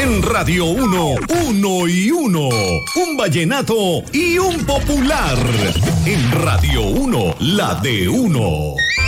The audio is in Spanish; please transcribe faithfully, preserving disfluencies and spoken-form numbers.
En Radio uno, uno y uno. Un vallenato y un popular. En Radio uno, la de uno.